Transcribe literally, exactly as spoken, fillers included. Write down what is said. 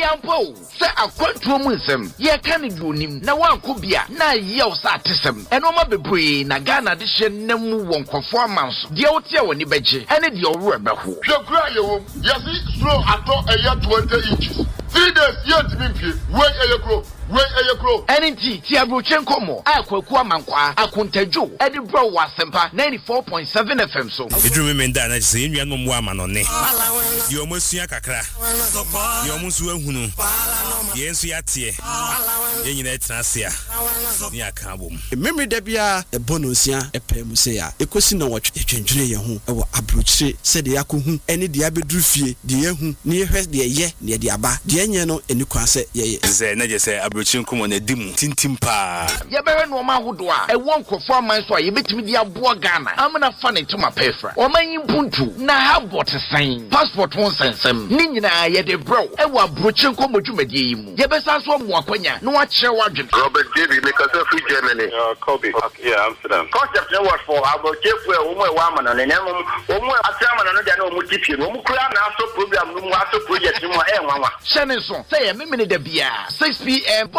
Yampo, say a quantum ye can do him. Now one could be a na yell satism. And no more be na Ghana edition nemu won performance. The outia when you beje, and it your rubber who. You cry, you see, slow at all a year twenty inches. Three days yet to be wait a year grow. Wait a year grow. And indeed, Tiabrochenko mo, Aqua Mankwa, Akuntejo, Edinburgh was Sempa ninety-four point seven F M. So, you remember that I say you are no woman on it. You almost see a cacra. You almost will who yes, we are here. You need Tracia near Kabum. Memory debia a bonusia, a pemusea, a question of what you can do, or Abruche said the Akuhu, any diabedrufi, the Yahu, near her, the ye, near the Abba, the Anyano, and you can say, yes, I just say Abruchinkum on a dim tintimpa. Yaberan Woma Woodwa, a one performance why you bet me the Abua Ghana. I'm not funny to my paper. Or my Buntu, na have what a sign. Passport won't send some. Nina, yet a bro, and what Bruchinko Mujumedium. Yabesas one Wakwanya, no watch your wagon. Robert David, because of free Germany. Uh, Kobe. Okay, yeah, Amsterdam. Concept no word for about Jeffway, Umo Waman, and then Umo Ataman, and no Mutipi, Umu Kran, also program, no more project, no more. Shannon, say a minute of beer, six p m